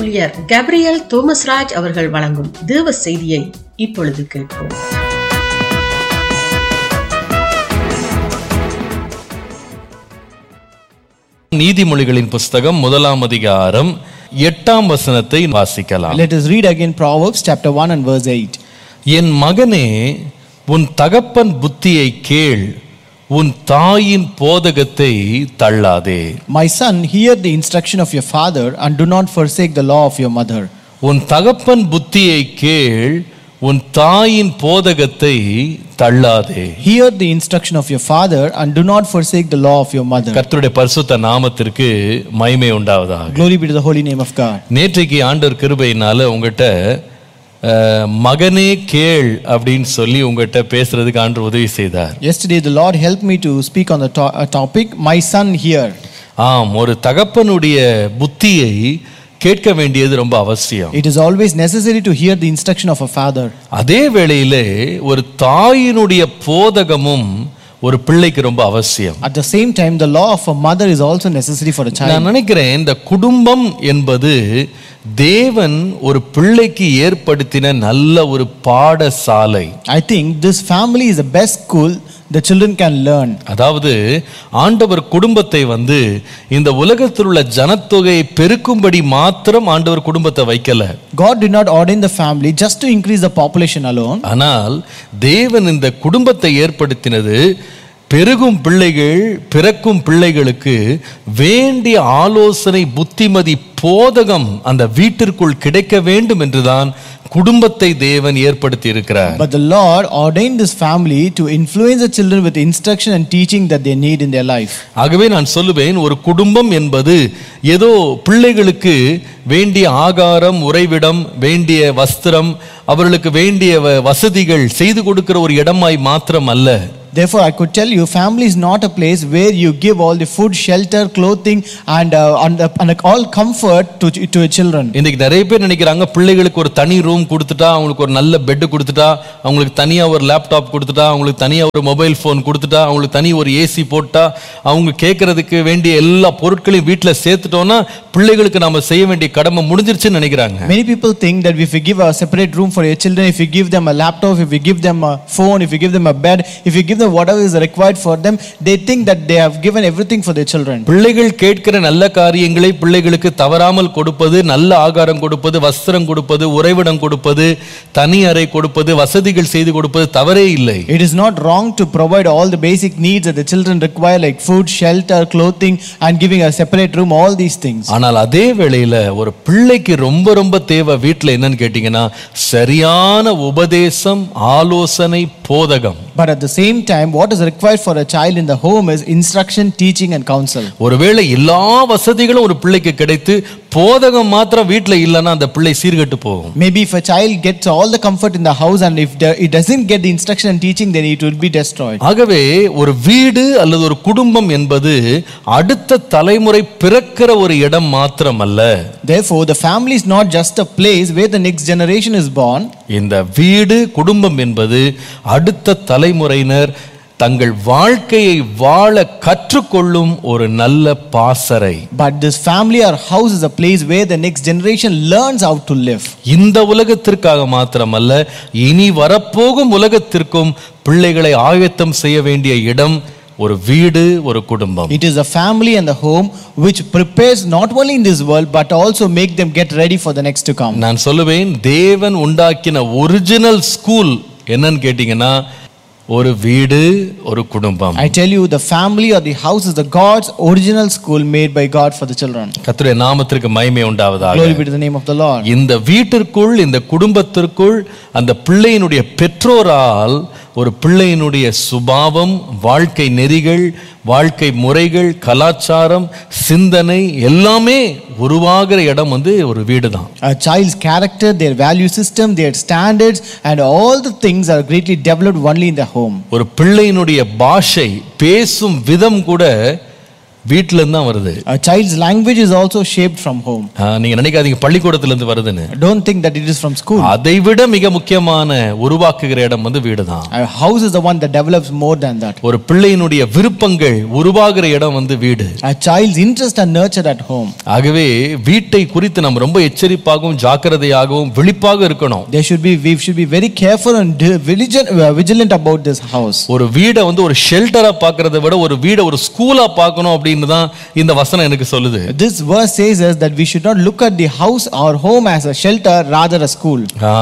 ஊழியர் கேப்ரியல் தோமஸ்ராஜ் அவர்கள் வழங்கும் தேவ செய்தியை இப்பொழுது கேட்போம். நீதிமொழிகளின் புஸ்தகம் 1 அதிகாரம் 8 வசனத்தை வாசிக்கலாம். Let us read again Proverbs chapter 1 and verse 8. என் மகனே, உன் தகப்பன் புத்தியை கேள், உன் தாயின் போதகத்தை தள்ளாதே. My son, hear the instruction of your father and do not forsake the law of your mother. உன் தகப்பன் புத்தியை கேள், உன் தாயின் போதகத்தை தள்ளாதே. Hear the instruction of your father and do not forsake the law of your mother. கர்த்தருடைய பரிசுத்த நாமத்திற்கு மகிமை உண்டாவதாக. Glory be to the holy name of God. நேற்றைக்கு ஆண்டவர் கிருபையினால உங்ககிட்ட மகனே கேள் அப்படின்னு சொல்லி உங்ககிட்ட பேசுறதுக்கு ஆண்டவர் உதவி செய்தார். Yesterday the Lord helped me to speak on the topic, my son, hear. ஒரு தகப்பனுடைய புத்தியை கேட்க வேண்டியது ரொம்ப அவசியம். It is always necessary to hear the instruction of a father. அதே வேளையிலே ஒரு தாயினுடைய போதகமும் ஒரு பிள்ளைக்கு ரொம்ப அவசியம். At the same time, the law of a mother is also necessary for a child. நான் நினைக்கிறேன் இந்த குடும்பம் என்பது தேவன் ஒரு பிள்ளைக்கு ஏற்படுத்தின நல்ல ஒரு பாடசாலை. I think this family is the best school the children can learn. அதாவது ஆண்டவர் குடும்பத்தை இந்த உலகத்தில் உள்ள ஜனத்தொகையை பெருக்கும்படி மாத்திரம் ஆண்டவர் குடும்பத்தை வைக்கல. God did not ordain the family just to increase the population alone. ஆனால் தேவன் இந்த குடும்பத்தை ஏற்படுத்தினது பெருகும் பிள்ளைகள், பிறக்கும் பிள்ளைகளுக்கு வேண்டிய ஆலோசனை, புத்திமதி, போதகம் அந்த வீட்டிற்குள் கிடைக்க வேண்டும் என்றுதான் குடும்பத்தை தேவன் ஏற்படுத்தி இருக்கிறார். But the Lord ordained this family to influence the children with instruction and teaching that they need in their life. ஆகவே நான் சொல்லுவேன், ஒரு குடும்பம் என்பது ஏதோ பிள்ளைகளுக்கு வேண்டிய ஆகாரம், உறைவிடம், வேண்டிய வஸ்திரம், அவர்களுக்கு வேண்டிய வசதிகள் செய்து கொடுக்கிற ஒரு இடமாய் மாத்திரம் அல்ல. Therefore, I could tell you, family is not a place where you give all the food, shelter, clothing, and all comfort to your children. இன்னைக்கு நிறைய பேர் நினைக்கிறாங்க, பிள்ளைகளுக்கு ஒரு தனி ரூம் கொடுத்துட்டா, அவங்களுக்கு ஒரு நல்ல பெட் கொடுத்துட்டா, அவங்களுக்கு தனியா ஒரு லேப்டாப் கொடுத்துட்டா, அவங்களுக்கு தனியா ஒரு மொபைல் போன் கொடுத்துட்டா, அவங்களுக்கு தனி ஒரு ஏசி போட்டா, அவங்க கேட்கறதுக்கு வேண்டிய எல்லா பொருட்களையும் வீட்டுல சேர்த்துட்டோம்னா பிள்ளைகளுக்கு நாம செய்ய வேண்டிய கடமை முடிஞ்சிருச்சுன்னு நினைக்கிறாங்க. Many people think that if you give a separate room for your children, if you give them a laptop, if you give them a phone, if you give them a bed, if you give them whatever is required for them, they think that they have given everything for their children. பிள்ளைகள் கேட்கிற நல்ல காரியங்களை பிள்ளைகளுக்கு தவறாமல் கொடுப்பது, நல்ல ஆகாரம் கொடுப்பது, வஸ்திரம் கொடுப்பது, உறைவிடம் கொடுப்பது, தனி அறை கொடுப்பது, வசதிகள் செய்து கொடுப்பது தவறே இல்லை. It is not wrong to provide all the basic needs that the children require, like food, shelter, clothing, and giving a separate room, all these things. ஆனால் அதே வேளையில ஒரு பிள்ளைக்கு ரொம்ப ரொம்ப தேவை வீட்டுல என்னன்னு கேட்டீங்கன்னா சரியான உபதேசம், ஆலோசனை, போதகம். But at the same time, what is required for a child in the home is instruction, teaching, and counsel. ஒருவேளை எல்லா வசதிகளும் ஒரு பிள்ளைக்கு கிடைத்து போதகம் மாத்திரம் வீட்டுல இல்லைன்னா அந்த பிள்ளை சீர்கெட்டு போகும். Maybe if a child gets all the comfort in the house and if it doesn't get the instruction and teaching, then it will be destroyed. ஆகவே ஒரு வீடு அல்லது ஒரு குடும்பம் என்பது அடுத்த தலைமுறை பிறக்கிற ஒரு இடம் மாத்திரம் அல்ல. Therefore, the family is not just a place where the next generation is born. இந்த வீடு, குடும்பம் என்பது அடுத்த தலைமுறையினர் தங்கள் வாழ்க்கையை வாழ கற்றுக்கொள்ளும் ஒரு நல்ல பாசறை. But this family or house is a place where the next generation learns how to live. இந்த உலகத்திற்காக மாத்திரமல்ல, இனி வரப்போகும் உலகத்திற்கும் பிள்ளைகளை ஆயத்தம் செய்ய வேண்டிய இடம் ஒரு வீடு, ஒரு குடும்பம். It is a family and the home which prepares not only in this world but also make them get ready for the next to come. நான் சொல்லுவேன், தேவன் உண்டாக்கின ஒரிஜினல் ஸ்கூல் என்னன்னு கேட்டீங்கன்னா ஒரு வீடு, ஒரு குடும்பம். I tell you, the family or the house is the God's original school made by God for the children. கர்த்தருடைய நாமத்திற்கு மகிமை உண்டாவதாக. Glory be to the name of the Lord. இந்த வீட்டிற்குள், இந்த குடும்பத்திற்குள் அந்த பிள்ளையினுடைய பெற்றோரால் ஒரு பிள்ளையினுடைய சுபாவம், வாழ்க்கை நெறிகள், வாழ்க்கை முறைகள், கலாச்சாரம், சிந்தனை எல்லாமே உருவாகிற இடம் ஒரு வீடு தான். A child's character, their value system, their standards and all the things are greatly developed only in the home. ஒரு பிள்ளையினுடைய பாஷை, பேசும் விதம் கூட வீட்ல இருந்து தான் வருது. A child's language is also shaped from home. நீங்க நினைக்காதீங்க பள்ளிக்கூடத்துல இருந்து வருதுன்னு. Don't think that it is from school. அதை விட மிக முக்கியமான உருவாக்குகிற இடம் வந்து வீடுதான். A house is the one that develops more than that. ஒரு பிள்ளையினுடைய விருப்பங்கள் உருவாகுற இடம் வந்து வீடு. A child's interest are nurtured at home. ஆகவே வீட்டை குறித்து நாம் ரொம்ப எச்சரிப்பாகவும் ஜாக்கிரதையாகவும் விழிப்பாக இருக்கணும். We should be very careful and vigilant about this house. ஒரு வீடை வந்து ஒரு ஷெல்டரா பார்க்கறதை விட ஒரு வீடை ஒரு ஸ்கூலா பார்க்கணும் அப்படின்னு தான் இந்த வசனம் எனக்கு சொல்லுது. This verse says us that we should not look at the house or home as a shelter, rather a school.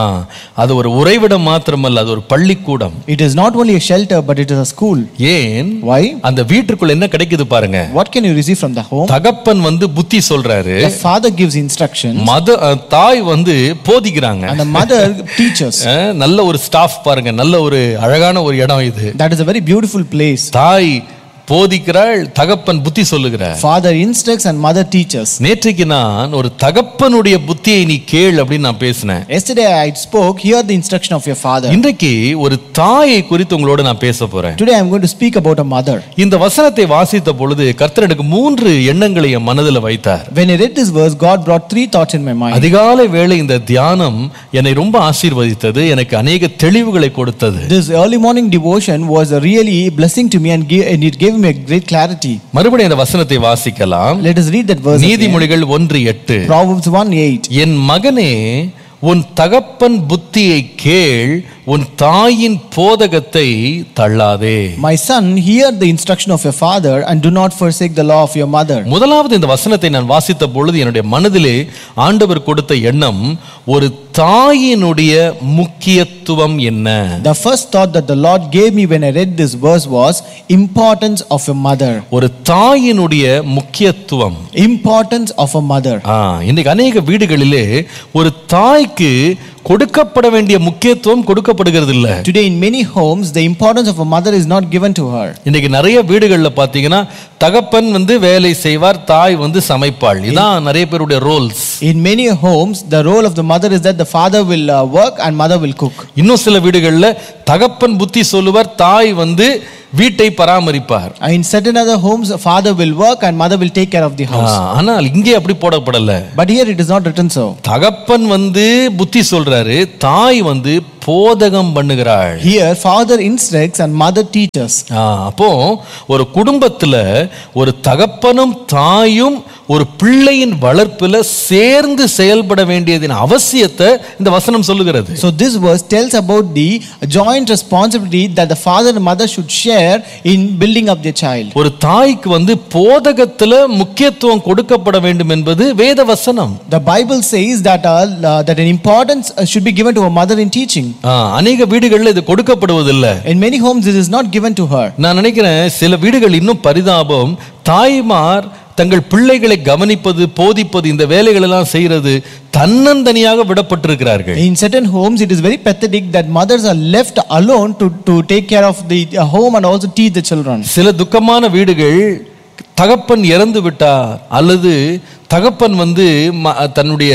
அது ஒரு உறைவிடம் மாத்திரமல்ல, அது ஒரு பள்ளிக்கூடம். It is not only a shelter but it is a school. ஏன்? Why? அந்த வீட்டுக்குள்ள என்ன கிடைக்குது பாருங்க. What can you receive from the home? தகப்பன் வந்து புத்தி சொல்றாரு. The father gives instructions. தாய் வந்து போதிக்கிறாங்க. And the mother teaches. நல்ல ஒரு ஸ்டாஃப் பாருங்க, நல்ல ஒரு அழகான ஒரு இடம் இது. That is a very beautiful place. தாய் போதிக்கிறாள், தகப்பன் புத்தி சொல்லுகிறார். Father instructs and mother teaches. நேற்றைக்கு நான் ஒரு தகப்பனுடைய புத்தியை நீ கேள் அப்படின்னு நான் பேசினேன். Yesterday I spoke, hear the instruction of your father. இன்றைக்கு ஒரு தாயை குறித்து உங்களோட நான் பேச போறேன். Today I am going to speak about a mother. இந்த வசனத்தை வாசித்த பொழுது கர்த்தர் எனக்கு 3 எண்ணங்களை என் மனதில் வைத்தார். When I read this verse, God brought 3 thoughts in my mind. அதிகாலை வேளை இந்த தியானம் என்னை ரொம்ப ஆசீர்வதித்தது, எனக்கு அநேக தெளிவுகளை கொடுத்தது. This early morning devotion was a really blessing to me and it gave me a great clarity. மறுபடியும் இந்த வசனத்தை வாசிக்கலாம். Let us read that verse. நீதிமொழிகள் 1:8. Proverbs 1:8. என் மகனே, உன் தகப்பன் புத்தியை கேள், உன் தாயின் போதகத்தை தள்ளாதே. My son, hear the instruction of your father and do not forsake the law of your mother. முதலாவது இந்த வசனத்தை நான் வாசித்த பொழுது என்னுடைய மனதிலே ஆண்டவர் கொடுத்த எண்ணம், ஒரு தாயினுடைய முக்கியத்துவம் என்ன? The first thought that the Lord gave me when I read this verse was importance of a mother. ஒரு தாயினுடைய முக்கியத்துவம். Importance of a mother. இன்னைக்கு அநேக வீடுகளிலே ஒரு தாய்க்கு கொடுக்கப்பட வேண்டிய முக்கியத்துவம் கொடுக்கப்படுகிறது இல்ல. Today in many homes the importance of a mother is not given to her. இன்னைக்கு நிறைய வீடுகள்ல பாத்தீங்கன்னா தகப்பன் வந்து வேலை செய்வார், தாய் வந்து சமைப்பாள். இதான் நிறைய பேருடைய Rolle's. In many homes the role of the mother is that the father will work and mother will cook. இன்னும் சில வீடுகள்ல தகப்பன் புத்தி சொல்லுவார், தாய் வந்து வீட்டை பராமரிப்பார். In certain other homes father will work and mother will take care of the house. ஆனால் இங்கே அப்படி போடப்படல. But here it is not written so. தகப்பன் வந்து புத்தி சொல்றாரு, தாய் வந்து போதகம் பண்ணுகிறாள். Here father instructs and mother teaches. அப்போ ஒரு குடும்பத்துல ஒரு தகப்பனும் தாயும் ஒரு பிள்ளையின் வளர்ப்புல சேர்ந்து செயல்பட வேண்டியதின் அவசியத்தை இந்த வசனம் சொல்லுகிறது. So this verse tells about the joint responsibility that the father and mother should share in building up their child. ஒரு தாய்க்கு வந்து போதகத்துல முக்கியத்துவம் கொடுக்கப்பட வேண்டும் என்பது வேத வசனம். The Bible says that an importance should be given to a mother in teaching. அநேக வீடுகளில் இது கொடுக்கப்படுவதில்லை. In many homes it is not given to her. நான் நினைக்கிறேன் சில வீடுகள் இன்னும் பரிதாபம், தாய்மார் தங்கள் பிள்ளைகளை கவனிப்பது, போதிப்பது, இந்த வேலைகள் எல்லாம் செய்யறது தன்னந்தனியாக விடப்பட்டிருக்கிறார்கள். In certain homes it is very pathetic that mothers are left alone to take care of the home and also teach the children. சில துக்கமான வீடுகள் தகப்பன் இறந்து விட்டார் அல்லது தகப்பன் வந்து தன்னுடைய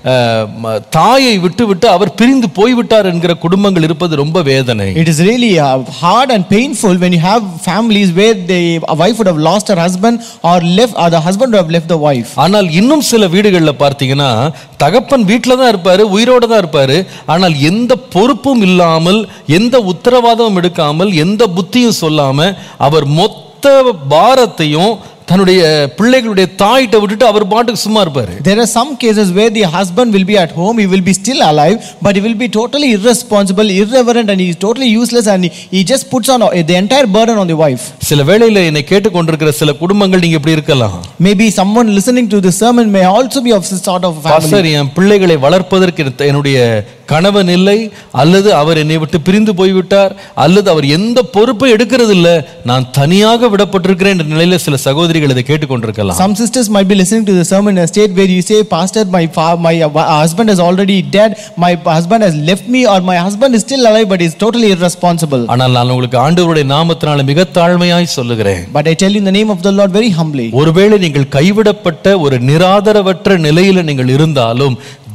தாயை விட்டு அவர் பிரிந்து போய்விட்டார் என்கிற குடும்பங்கள் இருப்பது ரொம்ப வேதனை. It is really hard and painful when you have families where a wife would have lost her husband or the husband would have left the wife. ஆனால் இன்னும் சில வீடுகள்ல பார்த்தீங்கன்னா தகப்பன் வீட்டில தான் இருப்பாரு, உயிரோட தான் இருப்பாரு, ஆனால் எந்த பொறுப்பும் இல்லாமல், எந்த உத்தரவாதமும் எடுக்காமல், எந்த புத்தியும் சொல்லாம அவர் மொத்த பாரத்தையும் தன்னுடைய பிள்ளைகளுடைய தாயிட்ட விட்டுட்டு அவர் பாட்டுக்கு சும்மா இருப்பாரு. There are some cases where the husband will be at home, he will be still alive, but he will be totally irresponsible, irreverent, and he is totally useless, and he just puts on the entire burden on the wife. சில வேளையில என்னை கேட்டுக்கொண்டிருக்கிற சில குடும்பங்கள் நீங்க இப்படி இருக்கலாம். Maybe someone listening to this sermon may also be of this sort of family. Pastor, என் பிள்ளைகளை வளர்ப்பதற்கு என்னுடைய கணவன் இல்லை, அல்லது அவர் என்னை விட்டு பிரிந்து போய்விட்டார், அல்லது அவர் எந்த பொறுப்பை எடுக்கிறது இல்லை, நான் தனியாக விடப்பட்டிருக்கிறேன் என்ற நிலையில சில சகோதரிகள் இதை கேட்டுக்கொண்டிருக்கலாம். Some sisters might be listening to the sermon in a state where you say, Pastor, my husband is already dead, my husband has left me, or my husband is still alive but is totally irresponsible. ஆனால் நான் உங்களுக்கு ஆண்டவருடைய நாமத்தினால மிக தாழ்மையாய் சொல்லுகிறேன். But I tell you in the name of the Lord very humbly. ஒருவேளை நீங்கள் கைவிடப்பட்ட ஒரு நிராதரவற்ற நிலையில நீங்கள் இருந்தாலும்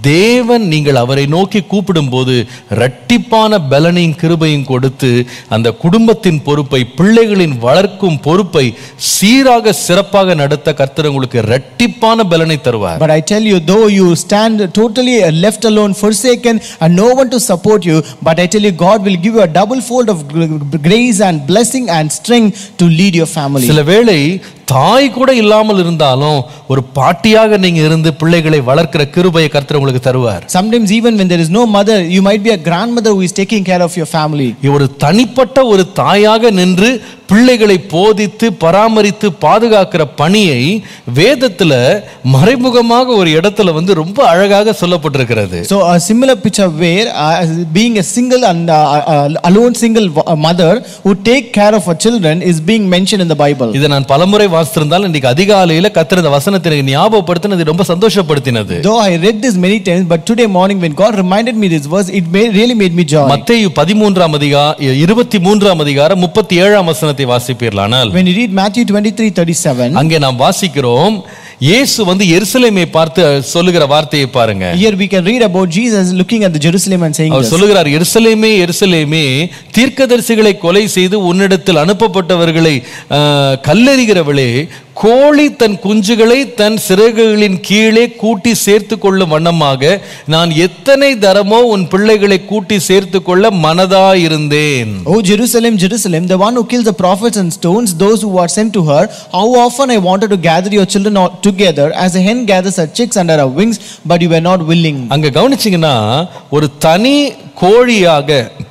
தேவன் நீங்கள் அவரை நோக்கி கூப்பிடும்போது இரட்டிப்பான பலனையும் கிருபையும் கொடுத்து அந்த குடும்பத்தின் பொறுப்பை, பிள்ளைகளின் வளர்க்கும் பொறுப்பை சீராக சிறப்பாக நடத்த கர்த்தர் உங்களுக்கு இரட்டிப்பான பலனை தருவார். But I tell you, though you stand totally left alone, forsaken, and no one to support you, but I tell you, God will give you a double fold of grace and blessing and strength to lead your family. சில வேளை தாய் கூட இல்லாமல் இருந்தாலும் ஒரு பாட்டியாக நீங்க இருந்து பிள்ளைகளை வளர்க்கிற கிருபையை கர்த்தர் உங்களுக்கு தருவார். Sometimes even when there is no mother, you might be a grandmother who is taking care of your family. ஒரு தனிப்பட்ட ஒரு தாயாக நின்று பிள்ளைகளை போதித்து பராமரித்து பாதுகாக்கிற பணியை வேதத்துல மறைமுகமாக ஒரு இடத்துல ரொம்ப அழகாக சொல்லப்பட்டிருக்கிறது. So a similar picture where being a single and alone single mother who take care of her children is being mentioned in the Bible. இதை நான் பலமுறை வாசித்திருந்தால் இன்னைக்கு அதிகாலையில கர்த்தர் இந்த வசனத்தை எனக்கு ஞாபகப்படுத்தினது ரொம்ப சந்தோஷப்படுத்தினது. Though I read this many times, but today morning when God reminded me this verse, it really made me joy. மத்தேயு 13ஆம் அதிகாரம் 23ஆம் அதிகாரம் 37ஆம் வசனத்தை வாசிப்பீர்களானால், when you read Matthew 23:37, அங்கே நாம் வாசிக்கிறோம், இயேசு எருசலேமை பார்த்து சொல்லுகிற வார்த்தையை பாருங்க. Here we can read about Jesus looking at the Jerusalem and saying அவர் சொல்லுகிறார், எருசலேமே எருசலேமே, தீர்க்கதரிசிகளை கொலை செய்து உன்னிடத்தில் அனுப்பப்பட்டவர்களை கல்லெறிகிறவளே, கோழி தன் குஞ்சுகளை தன் சிறகுகளின் கீழே கூட்டி சேர்த்து கொள்ளும் வண்ணமாக நான் எத்தனை தரமோ உன் பிள்ளைகளை கூட்டி சேர்த்து கொள்ள மனதாயிருந்தேன். Oh Jerusalem, Jerusalem, the one who kills the prophets and stones those who are sent to her, how often I wanted to gather your children together as a hen gathers her chicks under her wings, but you were not willing. அங்க கவனிச்சீங்கன்னா, ஒரு தனி கோழியாக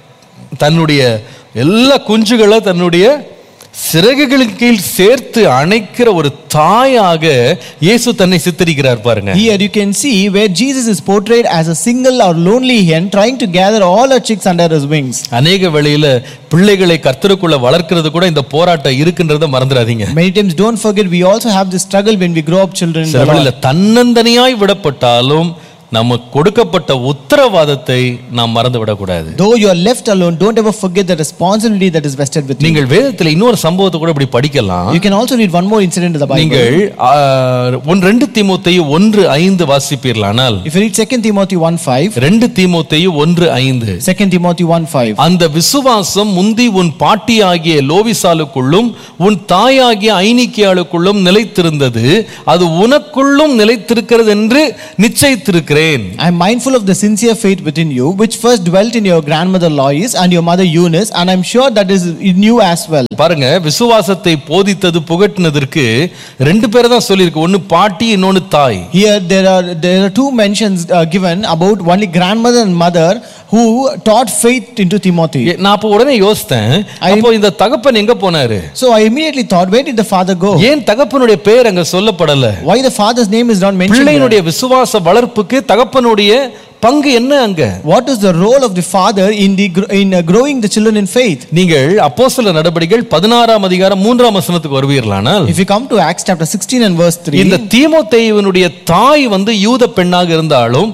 தன்னுடைய எல்லா குஞ்சுகளை தன்னுடைய சிறகுகளின் கீழ் சேர்த்து அணைக்கிற ஒரு தாயாக இயேசு தன்னை சித்தரிக்கிறார் பாருங்க. Here you can see where Jesus is portrayed as a single or lonely hen trying to gather all her chicks under his wings. அநேக வேளையில பிள்ளைகளை கர்த்தருக்குள்ள வளர்க்கிறது கூட இந்த போராட்டம் இருக்குன்றதை மறந்துடாதீங்க. Many times don't forget we also have this struggle when we grow up children. சில வேளையில தன்னந்தனியாய் விடப்பட்டாலும் நமக்கு கொடுக்கப்பட்ட உத்தரவாதத்தை நாம் மறந்து விடக்கூடாது. Though you are left alone, don't ever forget the responsibility that is vested with you. நீங்கள் வேதத்தில் இன்னொரு சம்பவத்தை கூட இப்படி படிக்கலாம். You can also read one more incident in the Bible. நீங்கள் 2 தீமோத்தேயு 1:5 வாசிப்பீர்களானால், if you read 2 Timothy 1:5, 2 தீமோத்தேயு 1:5, 2 Timothy 1:5, அந்த விசுவாசம் முந்தி உன் பாட்டியாகிய லோவிசாலுக்குள்ளும் உன் தாயாகிய ஐனிக்கியாளுக்குள்ளும் நிலைத்திருந்தது, அது உனக்குள்ளும் நிலைத்திருக்கிறது என்று நிச்சயித்திருக்கிறேன். I am mindful of the sincere faith within you, which first dwelt in your grandmother Lois and your mother Eunice, and I am sure that is in you as well. பாருங்க, விசுவாசத்தை போதித்தது புகட்டினதற்கு ரெண்டு பேரை தான் சொல்லியிருக்கு. ஒன்னு பாட்டி, இன்னொன்னு தாய். Here there are two mentions given about only grandmother and mother who taught faith into Timothy. நான் அப்ப உடனே யோசித்தேன், அப்போ இந்த தகப்பன் எங்க போனாரு? So I immediately thought, where did the father go? ஏன் தகப்பனுடைய பெயர் அங்க சொல்லப்படல? Why the father's name is not mentioned? பிள்ளையினுடைய விசுவாச வளர்ப்புக்கு தகப்பனுடைய பங்கு என்ன அங்க? What is the role of the father in growing the children in faith? நீங்கள் அப்போஸ்தலர் நடபடிகள் 16ஆம் அதிகாரம் 3ஆம் வசனத்துக்கு வருவீர்களானால், if you come to Acts chapter 16 and verse 3, இந்த தீமோத்தேயுவினுடைய தாய் யூத பெண்ணாக இருந்தாலும்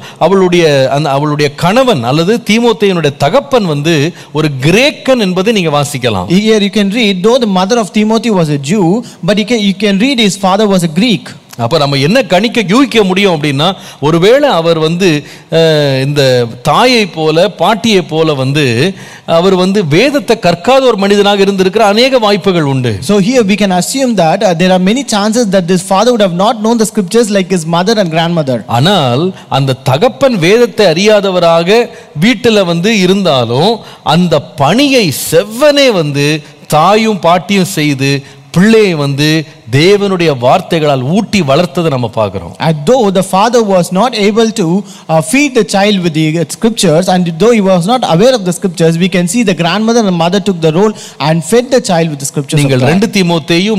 அவளுடைய கணவன் அல்லது தீமோத்தேயுனுடைய தகப்பன் ஒரு கிரேக்கன் என்பதை நீங்க வாசிக்கலாம். Here you can read, though the mother of Timothy was a Jew, but you can read his father was a Greek. அப்ப நம்ம என்ன யூகிக்க முடியும் அப்படின்னா, ஒருவேளை அவர் இந்த தாயை போல பாட்டியை போல அவர் வேதத்தை கற்காத ஒரு மனிதனாக இருந்திருக்கிற அநேக வாய்ப்புகள் உண்டு. So here we can assume that there are many chances that this father would have not known the scriptures like his mother and grandmother. ஆனால் அந்த தகப்பன் வேதத்தை அறியாதவராக வீட்டில் இருந்தாலும் அந்த பணியை செவ்வனே தாயும் பாட்டியும் செய்து பிள்ளையை தேவனுடைய வார்த்தைகளால் ஊட்டி வளர்த்ததை நம்ம பார்க்கிறோம். And though the father was not able to feed the child with the scriptures, and though he was not aware of the scriptures, we can see the grandmother and mother took the role and fed the child with the scriptures. நீங்கள் 2 தீமோத்தேயு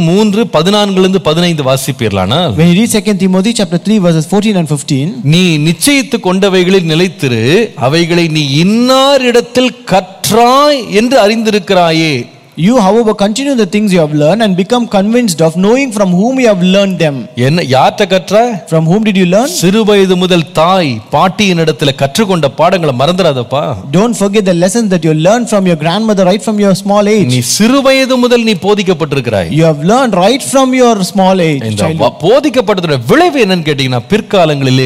3:14-15 வாசிப்பீர்களானால், when you read 2 Timothy chapter 3 verses 14 and 15, நீ நிச்சயித்து கொண்டவைகளில் நிலைத்திரு, அவைகளை நீ இன்னார் இடத்தில் கற்றாய் என்று அறிந்திருக்கிறாயே. You however continue the things you have learned and become convinced of, knowing from whom you have learned them. என்ன யார்ட்ட கற்ற? From whom did you learn? சிறு வயது முதல் தாய் பாட்டியின் இடத்துல கற்றுக்கொண்ட பாடங்களை மறந்துடாதப்பா. Don't forget the lessons that you learned from your grandmother right from your small age. நீ சிறு வயது முதல் நீ போதிக்கப்பட்டிருக்கிறாய். You have learned right from your small age. இந்த போதிக்கப்பட்டதோட விளைவு என்னன்னு கேட்டீங்கன்னா, பிற்காலங்களிலே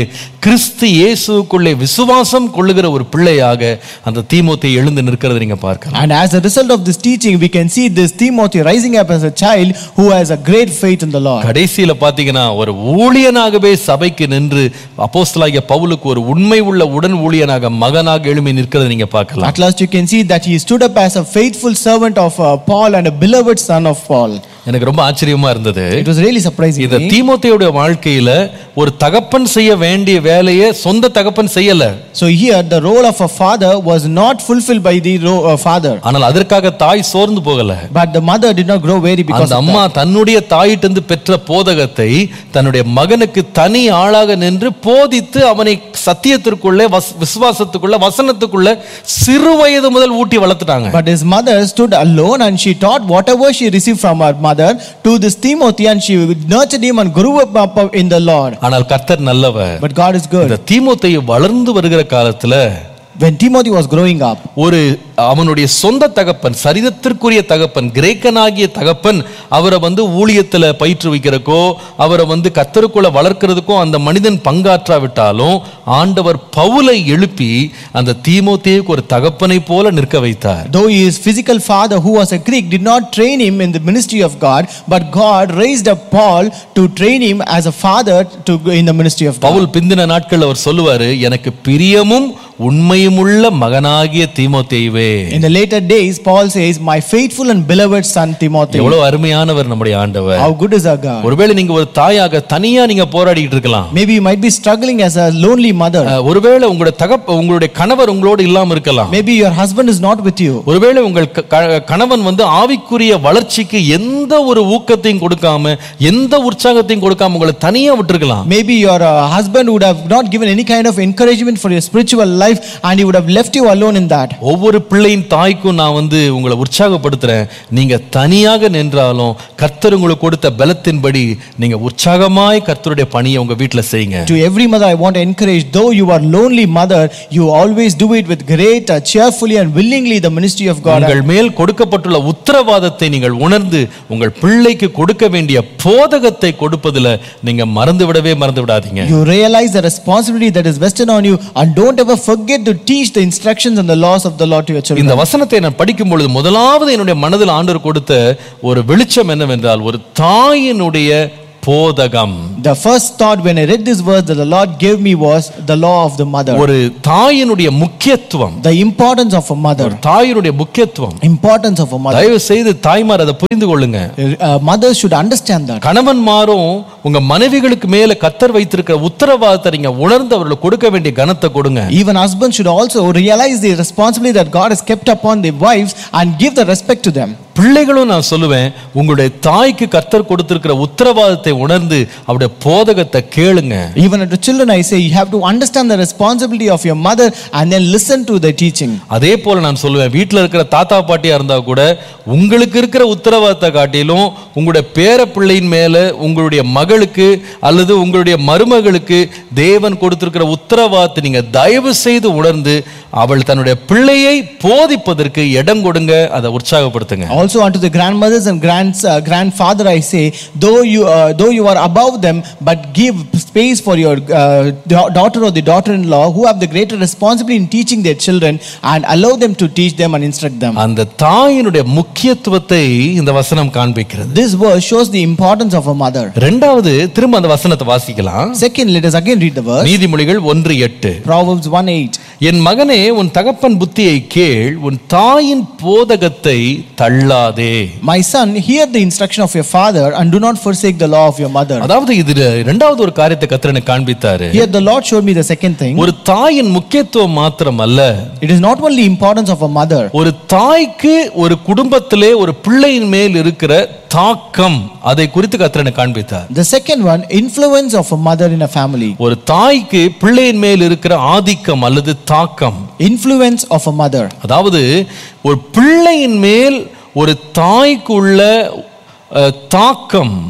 கிறிஸ்து இயேசுவுக்குள்ளே விசுவாசம் கொள்ளுகிற ஒரு பிள்ளையாக அந்த தீமோத்தேயு எழுந்து நிற்கிறதை நீங்க பார்க்கலாம். And as a result of this teaching, we can see this Timothy rising up as a child who has a great faith in the Lord. கடைசியில பாத்தீங்கன்னா ஒரு ஊழியனாகவே சபைக்கு நின்று அப்போஸ்தலனாகிய பவுலுக்கு ஒரு உண்மை உள்ள உடன் ஊழியனாக மகனாக எழும்பி நிற்கிறதை நீங்க பார்க்கலாம். At last you can see that he stood up as a faithful servant of Paul and a beloved son of Paul. எனக்கு ரொம்ப ஆச்சரியமா இருந்தது. It was really surprising. இந்த தீமோத்தேயுடைய வாழ்க்கையில ஒரு தகப்பன் செய்ய வேண்டிய வேலையை சொந்த தகப்பன் செய்யல. So here the role of a father was not fulfilled by the father. ஆனால் அதற்காக தாய் சோர்ந்து போகல. But the mother did not grow weary because அந்த அம்மா தன்னுடைய தாயிட்டிருந்து பெற்ற போதகத்தை தன்னுடைய மகனுக்கு தனி ஆளாக நின்று போதித்து அவனை சத்தியத்திற்குள்ளே விசுவாசத்துக்குள்ள வசனத்துக்குள்ள சிறு வயது முதல் ஊட்டி வளர்த்துட்டாங்க. But his mother stood alone and she taught whatever she received from her mother to this Timothy, and she nurtured him and grew up in the Lord. ஆனால் கர்த்தர் நல்லவர். But God is good. இந்த தீமோத்தேயு வளர்ந்து வருகிற காலத்துல when Timothy was growing up, ஒரு அவனுடைய சொந்த தகப்பன், சரீரத்திற்குரிய தகப்பன், கிரேக்கனாகிய தகப்பன் அவரை ஊழியத்துல பயிற்றுவிக்கிறக்கோ அவரை கர்த்தருக்குள்ள வளர்க்கிறதுக்கோ அந்த மனிதன் பங்காற்றாவிட்டாலும் ஆண்டவர் பவுலை எழுப்பி அந்த தீமோத்தேயுக்கு ஒரு தகப்பனை போல நிற்க வைத்தார். Though his physical father who was a Greek did not train him in the ministry of God, but God raised up Paul to train him as a father to in the ministry of God. Pavul பிந்தின நாட்கள் அவர் சொல்லுவாரு, எனக்கு பிரியமும் உண்மையுமுள்ள மகனாகிய தீமோத்தேயுவே. In the later days Paul says, my faithful and beloved son Timothy. எவ்வளவு அருமையானவர் நம்முடைய ஆண்டவர். How good is our God. ஒருவேளை நீங்க ஒரு தாயாக தனியா நீங்க போராடிட்டு இருக்கலாம். Maybe you might be struggling as a lonely mother. ஒருவேளை உங்களுடைய கணவர் உங்களோடு இல்லாம இருக்கலாம். Maybe your husband is not with you. ஒருவேளை உங்கள் கணவன் ஆவிக்குரிய வளர்ச்சிக்கு எந்த ஒரு ஊக்கத்தையும் கொடுக்காம எந்த உற்சாகத்தையும் கொடுக்காம உங்களை தனியா விட்டுருக்கலாம். Maybe your husband would have not given any kind of encouragement for your spiritual life and he would have left you alone in that. ஒவ்வொரு பிள்ளையின் தாய்க்கும் நான் உங்களை உற்சாகப்படுத்துறேன், நீங்க தனியாக நின்றாலும் கர்த்தர் உங்களுக்கு கொடுத்த பலத்தின்படி நீங்க உற்சாகமாய் கர்த்தருடைய பணியை உங்க வீட்ல செய்யுங்க. To every mother I want to encourage, though you are lonely mother, you always do it with great cheerfully and willingly the ministry of God. உங்கள் மேல் கொடுக்கப்பட்டுள்ள உத்தரவாதத்தை நீங்கள் உணர்ந்து உங்கள் பிள்ளைக்கு கொடுக்க வேண்டிய போதகத்தை கொடுப்பதில் நீங்க மறந்து விடாதீங்க. You realize the responsibility that is vested on you and don't ever forget to teach the instructions and the laws of the Lord to your children. இந்த வசனத்தை நான் படிக்கும் பொழுது முதலாவது என்னுடைய மனதில் ஆண்டவர் கொடுத்த ஒரு வெளிச்சம் என்னவென்றால் ஒரு தாயினுடைய போதகம். The first thought when I read this verse that the Lord gave me was the law of the mother. ஒரு தாயினுடைய முக்கியத்துவம். The importance of a mother. தாயினுடைய முக்கியத்துவம். Importance of a mother. தயவு செய்து தாய்மார் அதை புரிந்து கொள்ளுங்க. Mothers should understand that. கணவன்மாரும் உங்க மனைவிகளுக்கு மேல கர்த்தர் வைத்திருக்கிற உத்தரவாதத்தை நீங்க உணர்ந்து அவர்களுக்கு கொடுக்க வேண்டிய கனத்தை கொடுங்க. Even husbands should also realize the responsibility that God has kept upon their wives and give the respect to them. பிள்ளைகளும் நான் சொல்லுவேன், உங்களுடைய தாய்க்கு கர்த்தர் கொடுத்திருக்கிற உத்தரவாதத்தை உணர்ந்து அவருடைய போதகத்தை கேளுங்க. Even to children I say, you have to understand the responsibility of your mother and then listen to the teaching. அதே போல நான் சொல்லுவேன், வீட்டில் இருக்கிற தாத்தா பாட்டியா இருந்தா கூட உங்களுக்கு இருக்கிற உத்தரவாதத்தை காட்டிலும் உங்களுடைய பேர பிள்ளையின் மேல உங்களுடைய மகளுக்கு அல்லது உங்களுடைய மருமகளுக்கு தேவன் கொடுத்திருக்கிற உத்தரவாதத்தை நீங்க தயவு செய்து உணர்ந்து அவள் தன்னுடைய பிள்ளையை போதிப்பதற்கு இடம் கொடுங்க, அதை உற்சாகப்படுத்துங்க. Also unto the grandmothers and grandfather I say, though you are above them, but give space for your daughter or the daughter-in-law who have the greater responsibility in teaching their children and allow them to teach them and instruct them. அந்த தாயினுடைய முக்கியத்துவத்தை இந்த வசனம் காண்பிக்கிறது. This verse shows the importance of a mother. இரண்டாவது திரும்ப அந்த வசனத்தை வாசிக்கலாம். Second, let us again read the verse. நீதிமொழிகள் 1:8. Proverbs 1:8. என் மகனே, உன் தகப்பன் புத்தியை கேள், உன் தாயின் போதகத்தை தள்ளாதே. My son, hear the instruction of your father and do not forsake the law of your mother. அதாவது இது இரண்டாவது ஒரு காரியத்தை கர்த்தர் எனக்கு காண்பித்தாரு. Here the Lord showed me the second thing. ஒரு தாயின் முக்கியத்துவம் மாத்திரமல்ல, it is not only importance of a mother. ஒரு தாய்க்கு ஒரு குடும்பத்திலே ஒரு பிள்ளையின் மேல் இருக்கிற தாக்கம், அதை குறித்து கர்த்தர் எனக்கு காண்பித்தார். The second one, influence of a mother in a family. ஒரு தாய்க்கு பிள்ளையின் மேல் இருக்கிற ஆதிக்கம் அல்லது தாக்கம், influence of a mother. அதாவது ஒரு பிள்ளையின் மேல் ஒரு தாய்க்கு உள்ள தாக்கம்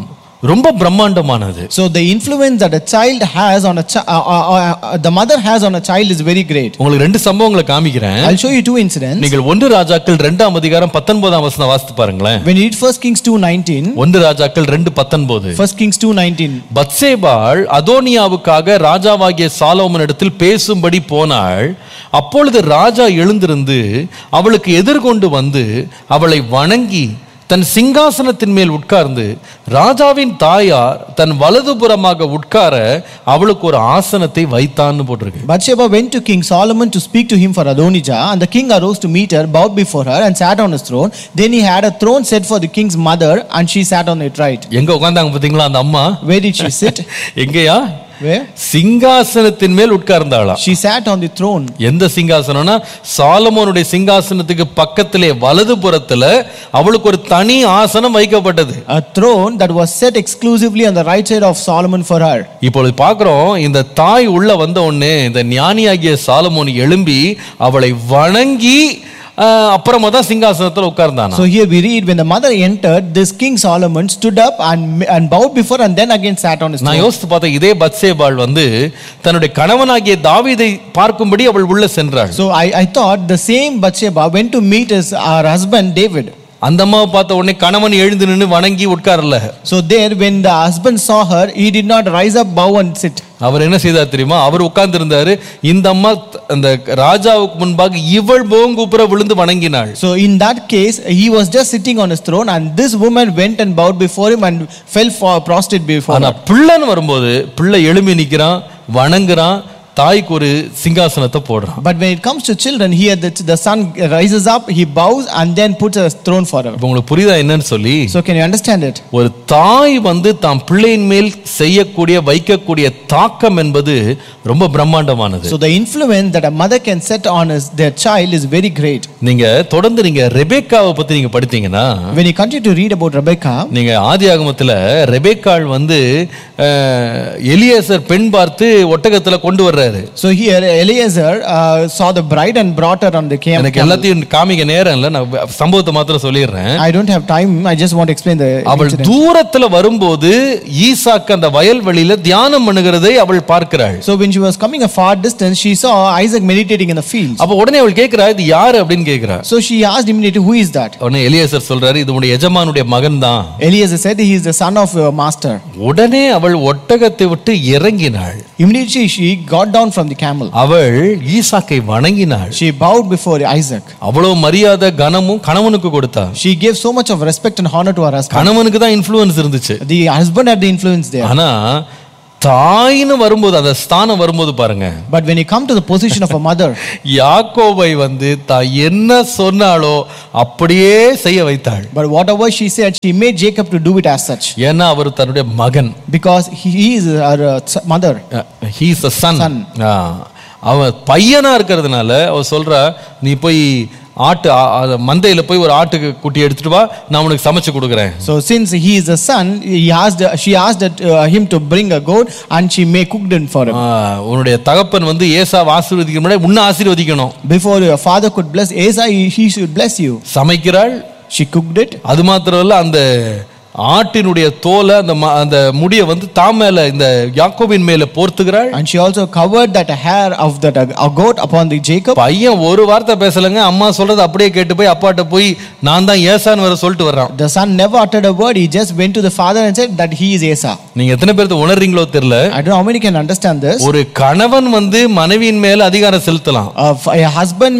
ரொம்ப பிரம்மாண்டமானது. So the influence that a child has on the mother has on a child is very great. உங்களுக்கு ரெண்டு சம்பவங்களை காமிக்கிறேன். I'll show you two incidents. நீங்கள் 1 ராஜாக்கள் 2ஆம் அதிகாரம் 19ஆம் வசனம் வாசித்து பாருங்களேன். When you read 1 Kings 2:19, 1 ராஜாக்கள் 2:19, 1 Kings 2:19, பத்சேபாள் அதோனியாவுக்காக ராஜாவாகிய சாலோமோனிடத்தில் பேசும்படி போனாள். அப்பொழுது ராஜா எழுந்திருந்து அவளுக்கு எதிர்கொண்டு வந்து அவளை வணங்கி தன் சிங்காசனத்தின் மேல் உட்கார்ந்து ராஜாவின் தாயார் தன் வலதுபுறமாக உட்கார அவளுக்கு ஒரு ஆசனத்தை வைத்தான்னு போட்டிருக்கு. Bathsheba went to King Solomon to speak to him for Adonijah, and the king arose to meet her, bowed before her, and sat on his throne. Then he had a throne set for the king's mother, and she sat on it right. எங்க உட்கார்ந்தாங்க பாத்தீங்களா அந்த அம்மா? Where did she sit? எங்கயா? Where? சிங்காசனத்தின் மேல் உட்கார்ந்தாளா? She sat on the throne. எந்த சிங்காசனம்னா சாலமோனுடைய சிங்காசனத்துக்கு பக்கத்திலே வலதுபுறத்துல அவளுக்கு ஒரு தனி ஆசனம் வைக்கப்பட்டது. A throne that was set exclusively on the right side of Solomon for her. இப்பொழுது பார்க்கிறோம், இந்த தாய் உள்ள வந்த உடனே இந்த ஞானியாகிய சாலமோன் எழும்பி அவளை வணங்கி அப்புறமா தான் சிங்காசனத்துல உட்கார்ந்தானா. So here we read, when the mother entered, this King Solomon stood up and bowed before and then again sat on his throne. நான் யோசித்து பார்த்தேன், இதே பத்சேபாள் தன்னுடைய கணவனாகிய தாவீதை பார்க்கும்படி அவள் உள்ள சென்றாள். So I thought the same Bathsheba went to meet her husband David. அந்த அம்மாவை பார்த்த உடனே கணவன் எழுந்து நின்று வணங்கி உட்காரல. So there when the husband saw her, he did not rise up, bow and sit. அவர் என்ன செய்தார் தெரியுமா? அவர் உட்கார்ந்து இருந்தாரு. இந்த அம்மா அந்த ராஜாவுக்கு முன்பாக இவள் போங்குப்புற விழுந்து வணங்கினாள். So in that case, he was just sitting on his throne, and this woman went and bowed before him and fell prostrate before him. ஆனா பிள்ளைன்னு வரும்போது பிள்ளை எழும்பி நிக்கிறான், வணங்குறான், தாய்க்கு ஒரு சிங்காசனத்தை போடுறான். But when it comes to children, here the son rises up, he bows and then puts a throne for her. உங்களுக்கு புரியுதா என்னன்னு சொல்லி? So can you understand it? ஒரு தாய் தாம் பிள்ளையின் மேல் செய்யக்கூடிய வைக்கக்கூடிய தாக்கம் என்பது ரொம்ப பிரம்மாண்டமானது. So the influence that a mother can set on their child is very great. நீங்க தொடர்ந்து ரெபெக்காவை பத்தி நீங்க படித்தீங்கன்னா, when you continue to read about Rebecca, நீங்க ஆதியாகமத்துல ரெபெக்காள் எலியேசர் பெண் பார்த்து ஒட்டகத்துல கொண்டு வர்றாரு. So here Eliezer saw the bride and brought her on the camel. எனக்கு எல்லாத்தையும் காமிக்க நேரம் இல்ல, நான் சம்பவத்தை மாத்திரம் சொல்லிடுறேன். I don't have time, I just want to explain the அவள் தூரத்துல வரும்போது ஈசாக்கு அந்த வயல்வெளியில தியானம் பண்ணுகிறதை அவள் பார்க்கிறாள். So when she was coming a far distance, she saw Isaac meditating in the fields. அப்ப உடனே அவள் கேக்குறா, இது யாரு அப்படினு கேக்குறா. So she asked immediately, who is that? உடனே எலியேசர் சொல்றாரு, இது உன்னுடைய எஜமானுடைய மகன் தான். Eliezer said, he is the son of your master. உடனே அவள் ஒட்டகத்தை விட்டு இறங்கினாள். Immediately she got down from the camel. அவள் ஈசாக்கை வணங்கினாள். She bowed before Isaac. அவ்வளவு மரியாதை கனமும் கணவனுக்கு கொடுத்தா. She gave so much of respect and honor to her husband. கணவனுக்கு தான் இன்ஃப்ளூயன்ஸ் இருந்துச்சு. The husband had the influence there. ஆனா தாயின்னு வரும்போது, அந்த ஸ்தானம் வரும்போது பாருங்க. But when you come to the position of a mother, யாக்கோபை தான் என்ன சொன்னாலோ அப்படியே செய்ய வைத்தாள். but whatever she said, she made Jacob to do it as such. ஏன்னா அவர் தன்னுடைய மகன். Because he is her mother. He is a son. அவன் பையனா இருக்கிறதுனால அவ சொல்றா, நீ போய் ஆட்டு மந்தையில போய் ஒரு ஆட்டு குட்டி எடுத்துட்டு வா, நான் உனக்கு சமைச்சு கொடுக்கிறேன். So since he is a son, she asked him to bring a goat and she may cook it for him. உன்னுடைய தகப்பன் ஏசாவை ஆசீர்வதிக்கிற முன்னாடி உன்னை ஆசீர்வதிக்கணும். Before your father could bless Esau, he should bless you. சமைக்கிறாள், she cooked it. அது மாத்திரம் இல்ல, அந்த ஆட்டினுடைய தோலை அந்த முடிய தாமேல இந்த யாக்கோபின் மேல போர்த்துகிறாள். And she also covered that hair of that goat upon the Jacob. பையன் ஒரு வார்த்தை பேசலங்க, அம்மா சொல்றது அப்படியே கேட்டு போய் அப்பாட்ட போய் நான் தான் ஏசான்னு வர சொல்லிட்டு வர்றான். The son never uttered a word, he just went to the father and said that he is Esau. நீங்க எத்தனை பேருக்கு உணர்றீங்களோ தெரியல. I don't know how many can understand this. ஒரு கணவன் மனைவியின் மேல அதிகாரம் செலுத்தலாம். A husband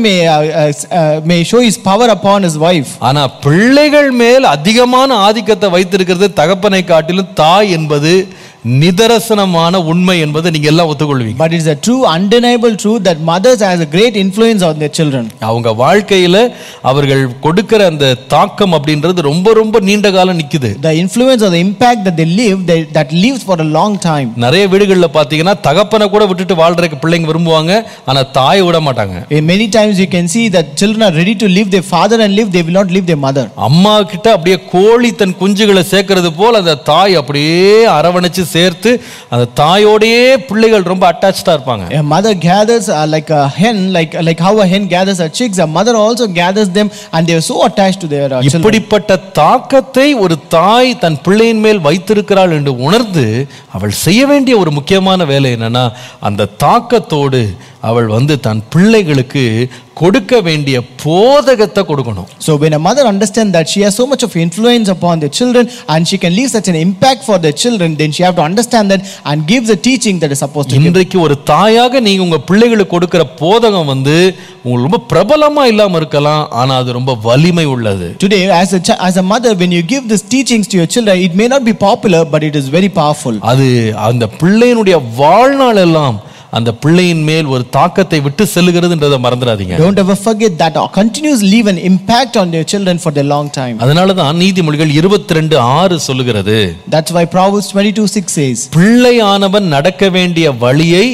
may show his power upon his wife. ஆனா பிள்ளைகள் மேல் அதிகமான ஆதிக்கத்தை வைத்திருக்கிறது தகப்பனை காட்டிலும் தாய் என்பது நிதர்சனமான உண்மை என்பதை நீங்க எல்லாம் ஒத்துக்கொள்வீங்க. But it is a true undeniable truth that mothers has a great influence on their children. அவங்க வாழ்க்கையில அவர்கள் கொடுக்கிற அந்த தாக்கம் அப்படின்றது ரொம்ப ரொம்ப நீண்ட காலம் நிக்குது. The influence or the impact that they live that lives for a long time. நிறைய வீடுகள்ல பாத்தீங்கன்னா தகப்பனை கூட விட்டுட்டு வாழ்றதுக்கு பிள்ளைங்க விரும்புவாங்க, ஆனா தாயை விட மாட்டாங்க. Many times you can see that children are ready to leave their father and live, they will not leave their mother. அம்மா கிட்ட அப்படியே கோழி தன் குஞ்சுகளை சேர்க்கிறது போல அந்த தாய் அப்படியே அரவணைச்சு சேர்த்து அந்த தாயோடையே பிள்ளைகள் ரொம்ப அட்டாச்டா இருப்பாங்க. A mother gathers like a hen, like how a hen gathers her chicks. A mother also gathers them, and they are so attached to their children. இப்படிப்பட்ட தாக்கத்தை ஒரு தாய் தன் பிள்ளையின் மேல் வைத்திருக்கிறாள் என்று உணர்ந்து அவள் செய்ய வேண்டிய ஒரு முக்கியமான வேலை என்னன்னா, அந்த தாக்கத்தோடு அவள் தன் பிள்ளைகளுக்கு கொடுக்க வேண்டிய போதகத்தை கொடுக்கணும். So when a mother understands that she has so much of influence upon the children and she can leave such an impact for the children, then she have to understand that and give the teaching that is supposed to give. இன்றைக்கு ஒரு தாயாக நீங்க உங்க பிள்ளைகளுக்கு கொடுக்கிற போதகம் உங்களுக்கு ரொம்ப பிரபலமா இல்லாம இருக்கலாம், ஆனா அது ரொம்ப வலிமை உள்ளது. Today as a mother, when you give these teachings to your children, it may not be popular, but it is very powerful. அது அந்த பிள்ளையினுடைய வாழ்நாள் எல்லாம் அந்த பிள்ளையின் மேல் ஒரு தாக்கத்தை விட்டு செல்லுகிறதுன்றதை மறந்துடாதீங்க. Don't ever forget that continues leave an impact on your children for the long time. அதனால தான் நீதிமொழிகள் 22:6 சொல்லுகிறது. That's why Proverbs 22:6 says, பிள்ளையானவன் நடக்க வேண்டிய வழியை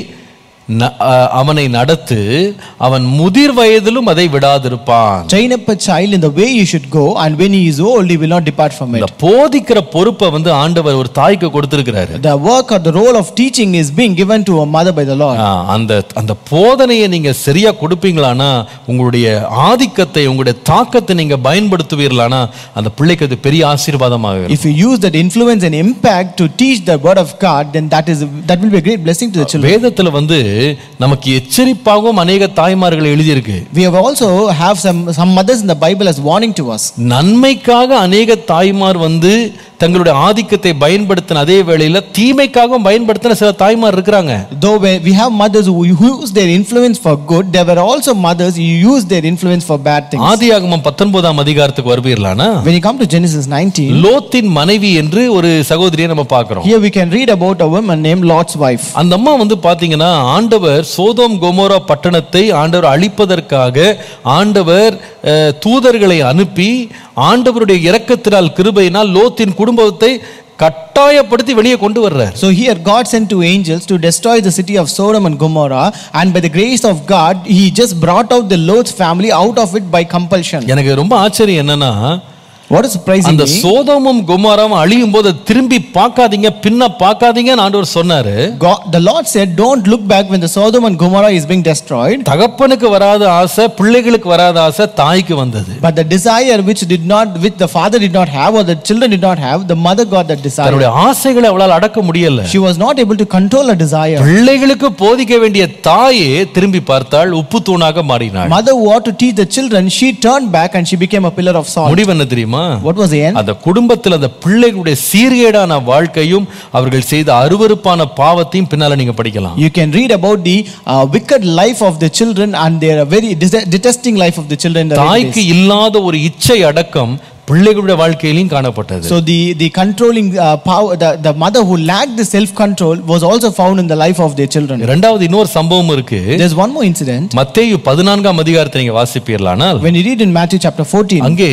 அவனை நடத்து, அவன் முதிர் வயதிலும் அதை விடாதிருப்பான். Train up a child in the way you should go, and when he is old he will not depart from it. இந்த போதிக்கிற பொறுப்பை ஆண்டவர் ஒரு தாய்க்கு கொடுத்திருக்கிறாரு. The work or the role of teaching is being given to a mother by the Lord. அந்த போதனையை நீங்க சரியா கொடுப்பீங்களானா, உங்களுடைய ஆதிக்கத்தை உங்களுடைய தாக்கத்தை நீங்க பயன்படுத்துவீர்களானா, அந்த பிள்ளைக்கு அது பெரிய ஆசீர்வாதமாக இருக்கும். If you use that influence and impact to teach the word of God, then that will be a great blessing to the children. வேதத்துல நமக்கு எச்சரிப்பாகவும் அநேக தாய்மார்கள் எழுதியிருக்கு. We have also have some mothers in the Bible as warning to us. நன்மைக்காக அநேக தாய்மார் தங்களுடைய ஆதிக்கத்தை பயன்படுத்தின அதே வேளையில தீமைக்காகவும் பயன்படுத்தின சில தாய்மார் இருக்கிறாங்க. Though we have mothers who use their influence for good, there were also mothers who use their influence for bad things. ஆதியாகமம் 19ஆம் அதிகாரத்துக்கு வருவீர்களானா, when you come to Genesis 19, லோத்தின் மனைவி என்று ஒரு சகோதரியை நம்ம பார்க்கிறோம். here we can read about a woman named Lot's wife. அந்த அம்மா பாத்தீங்கன்னா, ஆண்டவர் சோதோம் கொமோரா பட்டணத்தை ஆண்டவர் அழிப்பதற்காக ஆண்டவர் தூதர்களை அனுப்பி ஆண்டவருடைய இரக்கத்தினால் கிருபையினால் லோத்தின் குடும்பத்தை கட்டாயப்படுத்தி வெளியே கொண்டு வர்றார். So here God sent two angels to destroy the city of Sodom and Gomorrah, and by the grace of God he just brought out the Lot's family out of it by compulsion. எனக்கு ரொம்ப ஆச்சரியம் என்னன்னா, what is surprising அந்த me, சோதோமும் கொமோராவும் அழியும் போது திரும்பி பார்க்காதீங்க, பின்ன பார்க்காதீங்கன்னு ஆண்டவர் சொன்னாரு. the Lord said, don't look back when the Sodom and Gomorrah is being destroyed. தகப்பனுக்கு வராத ஆசை, பிள்ளைகளுக்கு வராத ஆசை தாய்க்கு வந்தது. But the desire which the father did not have, or the children did not have, the mother got that desire. தன்னுடைய ஆசைகளை அவளால் அடக்க முடியல. She was not able to control her desire. பிள்ளைகளுக்கு போதிக்க வேண்டிய தாயே திரும்பி பார்த்தாள், உப்பு தூணாக மாறினாள். Mother who ought to teach the children, she turned back and she became a pillar of salt. முடிவு என்ன தெரியுமா? What was the end? அந்த குடும்பத்தில் அந்த பிள்ளைகளுடைய சீர்கேடான வாழ்க்கையும் அவர்கள் செய்த அருவருப்பான பாவத்தையும் பின்னால நீங்க படிக்கலாம். You can read about the wicked life of the children and their very detesting life of the children. தாய்க்கு இல்லாத ஒரு இச்சை அடக்கம் பிள்ளைகளுடைய வாழ்க்கையிலும் காணப்பட்டது. So the controlling power, the mother who lacked the self control was also found in the life of their children. இரண்டாவது இன்னொரு சம்பவம் இருக்கு. There's one more incident. மத்தேயு 14ஆம் அதிகாரத்தை நீங்க வாசிப்பீர்களானால், when you read in Matthew chapter 14, அங்கே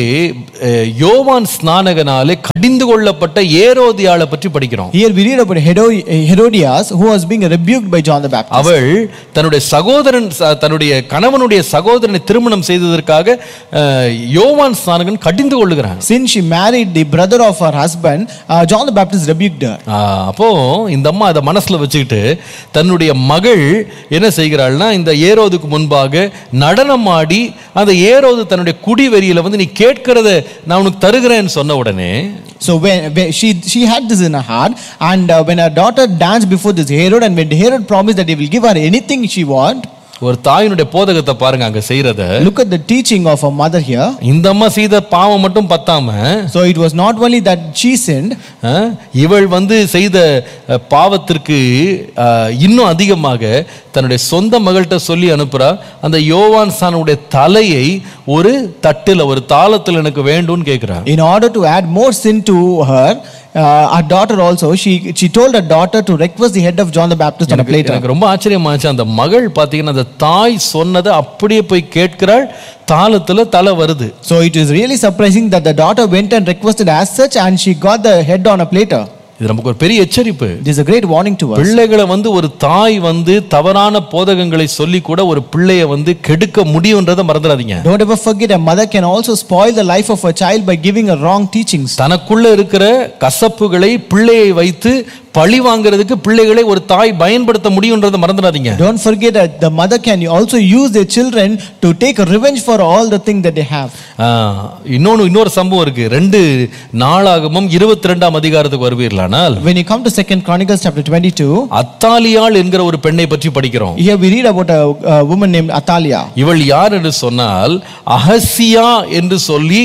யோவான் ஸ்நானகனாலே கடிந்து கொள்ளப்பட்ட ஏரோதியாளை பற்றி படிக்கிறோம். here we read about Herodias who was being rebuked by John the Baptist. அவள் தன்னுடைய கணவனுடைய சகோதரனை திருமணம் செய்ததற்காக யோவான் ஸ்நானகன் கடிந்து கொள்ளுகிறான். Since she married the brother of her husband, John the Baptist rebuked her. அப்போ இந்த அம்மா அத மனசுல வச்சுக்கிட்டு தன்னுடைய மகள் என்ன செய்கிறாள்னா, இந்த ஏரோதுக்கு முன்பாக நடனம் ஆடி அந்த ஏரோது தன்னுடைய குடிவெறியில நீ கேட்கிறத நான் உனக்கு தருகிறேன்னு சொன்ன உடனே, so when she had this in her heart, and when her daughter danced before this Herod, and when Herod promised that he will give her anything she want, ஒரு தாயினுடைய போதகத்தை பாருங்க அங்க செய்யறத. Look at the teaching of a mother here. இந்த அம்மா செய்த பாவம் மட்டும் பத்தாம, so it was not only that she sinned, இவள் செய்த பாவத்திற்கு இன்னும் அதிகமாக தன்னுடைய சொந்த மகள்கிட்ட சொல்லி அனுப்புறா, அந்த யோவான் ஸ்நானனுடைய தலையை ஒரு தட்டுல ஒரு தாளத்தில் எனக்கு வேண்டும்னு கேக்குறா. In order to add more sin to her, our daughter also, she told her daughter to request the head of John the Baptist on a plate. எனக்கு ரொம்ப ஆச்சரியமாச்சு. அந்த மகள் பாத்தீங்கன்னா அந்த தாய் சொன்னதை அப்படியே போய் கேட்கிறாள், தாளத்துல தலை வருது. So it is really surprising that the daughter went and requested as such, and she got the head on a platter. இது நமக்கு ஒரு பெரிய எச்சரிப்பு. This is a great warning to us. பிள்ளைகளை ஒரு தாய் தவறான போதகங்களை சொல்லி கூட ஒரு பிள்ளையை கெடுக்க முடியும்ன்றதை மறந்துடாதீங்க. Don't ever forget, a mother can also spoil the life of a child by giving a wrong teachings. தனக்குள்ள இருக்கிற கசப்புகளை பிள்ளையை வைத்து பழி வாங்குறதுக்கு பிள்ளைகளை ஒரு தாய் பயன்படுத்த முடியும்ன்றதை மறந்துடாதீங்க. Don't forget that the mother can also use their children to take revenge for all the things that they have. இன்னொரு சம்பவம் இருக்கு. 2 நாளாகமம் 22ஆம் அதிகாரத்துக்கு வருவீர்களானால், When you come to 2 Chronicles chapter 22, அத்தாலியாள் என்கிற ஒரு பெண்ணை பற்றி படிக்கிறோம். here we read about a woman named Athaliah. இவள் யார் என்று சொன்னால், அஹசியா என்று சொல்லி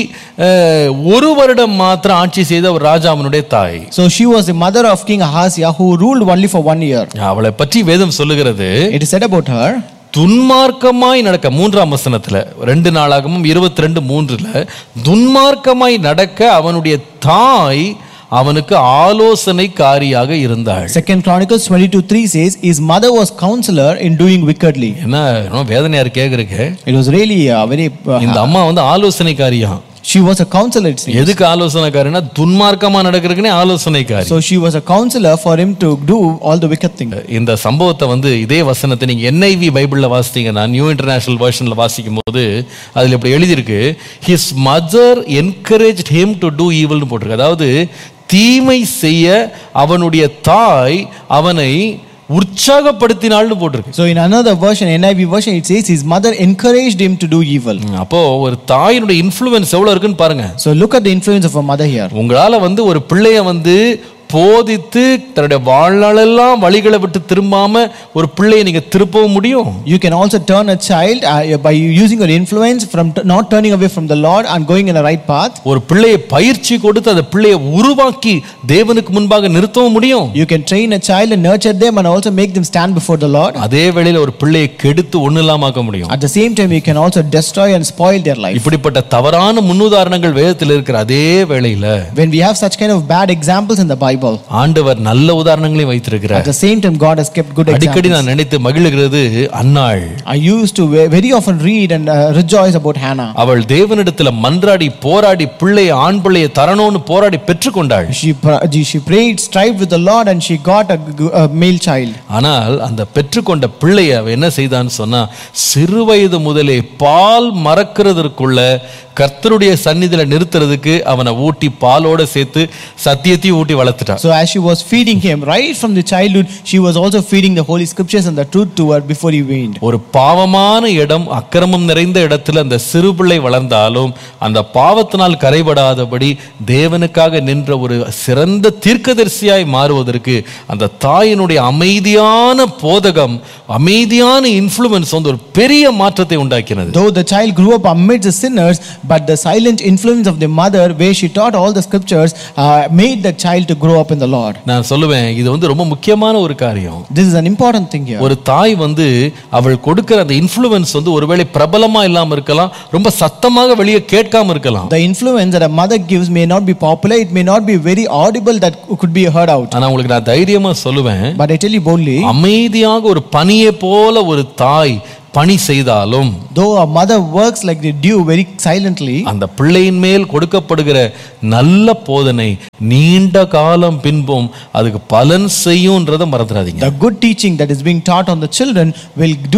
1 வருடம் மாத்திரம் ஆட்சி செய்த ஒரு ராஜாவினுடைய தாய். So she was the mother of King Ahaziah who ruled only for 1 year. அவளை பற்றி வேதம் சொல்லுகிறது, It is said about her, துன்மார்க்கமாய் நடக்க 3ஆம் வசனத்துல 2 நாளாகமும் 22:3 துன்மார்க்கமாய் நடக்க அவனுடைய தாய் அவனுக்கு ஆலோசனைக்காரியாக இருந்தாள். 2 Chronicles 22:3 says his mother was counselor in doing wickedly. என்ன வேதனையா கேக்குறீங்க? It was really very இந்த அம்மா ஆலோசனைக்காரியா. she was a counselor, it seems. எதுக்கு ஆலோசனைக்காரினா துன்மார்க்கமா நடக்கிறதுக்குனே ஆலோசனைக்காரி. So she was a counselor for him to do all the wicked things. இந்த சம்பவத்தை இதே வசனத்தை நீங்க NIV பைபிள்ல வாசித்தீங்கன்னா, நியூ இன்டர்நேஷனல் வெர்ஷன்ல வாசிக்கும் போது அதுல இப்படி எழுதி இருக்கு, his mother encouraged him to do evil னு போட்டிருக்கு. அதாவது தீமை செய்ய அவனுடைய தாய் அவனை உற்சாகப்படுத்தினாள்னு போட்டிருக்கு. So in another version, NIV version, it says his mother encouraged him to do evil. அப்போ ஒரு தாயினுடைய இன்ஃப்ளூயன்ஸ் எவ்வளவு இருக்குன்னு பாருங்க. So look at the influence of a mother here. உங்களால ஒரு பிள்ளைய போதித்து தன்னுடைய வாழ்நாளெல்லாம் வழிகளை விட்டு திரும்பாம ஒரு பிள்ளையை நீங்க திருப்பவும் முடியும். You can also turn a child by using your influence from not turning away from the Lord and going in the right path. ஒரு பிள்ளையை பயிற்சி கொடுத்து அந்த பிள்ளையை உருவாக்கி தேவனுக்கு முன்பாக நிறுத்தவும் முடியும். You can train a child and nurture them and also make them stand before the Lord. அதே வேளையில ஒரு பிள்ளையை கெடுத்து ஒண்ணுலாமாக்க முடியும். At the same time you can also destroy and spoil their life. இப்படிப்பட்ட தவறான முன்னுதாரணங்கள் வேதத்தில் இருக்கிற அதே வேளையில, when we have such kind of bad examples in the Bible, ஆண்டவர் நல்ல உதாரணங்களையும் வைத்திருக்கிறார். at the same time God has kept good examples. அடிக்கடி நான் நினைத்து மகிழ்கிறது அன்னாள். I used to very often read and rejoice about Hannah. அவள் தேவனிடத்தில் மன்றாடி போராடி ஆண் பிள்ளையை தரணும்னு போராடி பெற்றுக்கொண்டாள். She prayed, strived with the Lord and she got a male child. ஆனால் அந்த பெற்றுக்கொண்ட பிள்ளையை அவ என்ன செய்தான்னு சொன்னா, சிறுவயது முதலே பால் மறக்கிறதற்குள்ள கர்த்தருடைய சந்நிதியில நிறுத்துறதுக்கு அவனை ஊட்டி பாலோட சேர்த்து சத்தியத்தையும் ஊட்டி வளர்த்துட்டான். So as she was feeding him right from the childhood, she was also feeding the holy scriptures and the truth to her before he weaned. ஒரு பாவமான இடம், அக்கிரமம் நிறைந்த இடத்துல அந்த சிறு பிள்ளை வளர்ந்தாலும் அந்த பாவத்தினால் கரைபடாதபடி தேவனுக்காக நின்ற ஒரு சிறந்த தீர்க்கதரிசியாய் மாறுவதற்கு அந்த தாயினுடைய அமைதியான போதகம், அமைதியான இன்ஃப்ளூயன்ஸ் ஒரு பெரிய மாற்றத்தை உண்டாக்கினது. Though the child grew up amidst the sinners, but the silent influence of the mother, where she taught all the scriptures, made the child to grow up in the Lord. நான் சொல்லுவேன், இது ரொம்ப முக்கியமான ஒரு காரியம். This is an important thing here. ஒரு தாய் அவள் கொடுக்கிற அந்த இன்ஃப்ளூயன்ஸ் ஒருவேளை பிரபலமா இல்லாம இருக்கலாம், ரொம்ப சத்தமாக வெளியே கேட்காம இருக்கலாம். The influence that a mother gives may not be popular, it may not be very audible that could be heard out. ஆனா உங்களுக்கு நான் தைரியமா சொல்லுவேன், but I tell you boldly, அமைதியாக ஒரு பனியை போல ஒரு தாய் பணி செய்தாலும், though a mother works like the dew very silently, அந்த பிள்ளையின் மேல் கொடுக்கப்படுகிற நல்ல போதனை நீண்ட காலம் பின்பும் அதுக்கு பலன் செய்யும்ன்றதை மறந்துடாதீங்க. the good teaching that is being taught on the children will do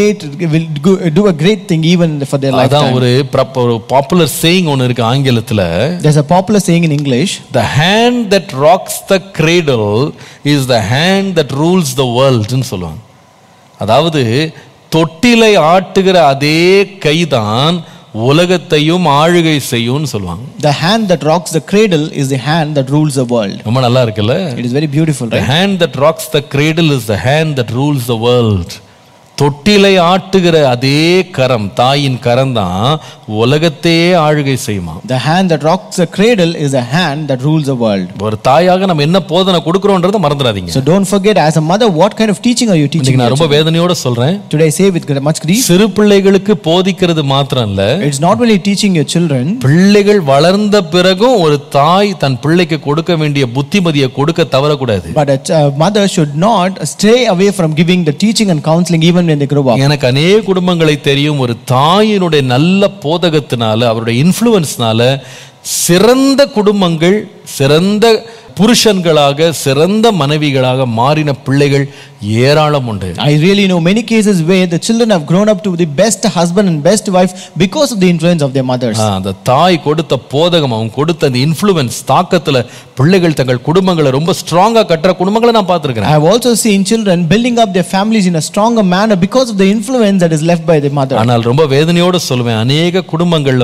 a great thing even for their lifetime. அதான் ஒரு பாப்புலர் சேயிங் ஒன்னு இருக்கு ஆங்கிலத்துல. There's a popular saying in English, the hand that rocks the cradle is the hand that rules the world ன்னு சொல்லுவாங்க. அதாவது தொட்டிலை ஆட்டுகிற அதே கைதான் உலகத்தையும் ஆளுகை செய்யும் சொல்லுவாங்க. the hand that rocks the cradle is the hand that rules the world. ரொம்ப நல்லா இருக்குல்ல? It is very beautiful, right? The hand that rocks the cradle is the hand that rules the world. தொட்டிலை ஆட்டுகிற அதே கரம், தாயின் கரம் தான் உலகத்தையே ஆளுகை செய்யுமா. The hand that rocks the cradle is the hand that rules the world. ஒரு தாயாக நம்ம என்ன போதனை கொடுக்கிறோம்ன்றதை மறந்துடாதீங்க. So don't forget, as a mother, what kind of teaching are you teaching? நான் ரொம்ப வேதனையோட சொல்றேன். Today I say with much grief, சிறு பிள்ளைகளுக்கு போதிக்கிறது மாத்திரம் இல்ல, it's not only teaching your children, பிள்ளைகள் வளர்ந்த பிறகும் ஒரு தாய் தன் பிள்ளைக்கு கொடுக்க வேண்டிய புத்திமதியை கொடுக்க தவறக்கூடாது. but a mother should not stray away from giving the teaching and counseling even when they grow up. எனக்கு अनेक குடும்பங்களை தெரியும், ஒரு தாயினுடைய நல்ல போதகத்தினால, அவருடைய இன்ஃப்ளூயன்ஸ்னால சிறந்த குடும்பங்கள், சிறந்த புருஷன்களாக, சிறந்த மனைவிகளாக மாறின பிள்ளைகள் ஏராளம் உண்டு. I really know many cases where the children have grown up to the best husband and best wife because of the influence of their mothers. அந்த தாய் கொடுத்த போதகம், அவங்க கொடுத்த அந்த இன்ஃப்ளூயன்ஸ் தாக்கத்துல பிள்ளைகள் தங்கள் குடும்பங்களை ரொம்ப ஸ்ட்ராங்கா கட்டுற குடும்பங்களை நான் பார்த்திருக்கிறேன். I have also seen children building up their families in a stronger manner because of the influence that is left by the mother. ஆனால் ரொம்ப வேதனையோடு சொல்லுவேன், அநேக குடும்பங்கள்ல